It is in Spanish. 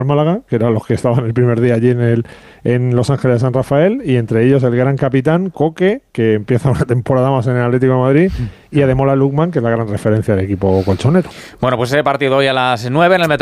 Málaga, que eran los que estaban el primer día allí en Los Ángeles de San Rafael, y entre ellos el gran capitán Coque, que empieza una temporada más en el Atlético de Madrid, y Ademola Lookman, que es la gran referencia del equipo colchonero. Bueno, pues ese partido hoy a las 9 en el